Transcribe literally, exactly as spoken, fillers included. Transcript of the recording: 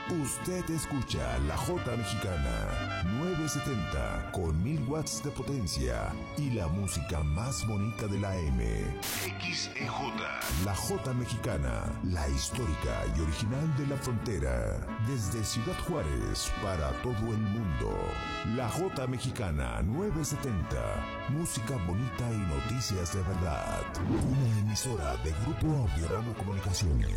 Usted escucha la Jota Mexicana nueve setenta con mil watts de potencia y la música más bonita de la M. X E J. La Jota Mexicana, la histórica y original de la frontera. Desde Ciudad Juárez para todo el mundo. La Jota Mexicana nueve setenta. Música bonita y noticias de verdad. Una emisora de Grupo Audiorama Comunicaciones.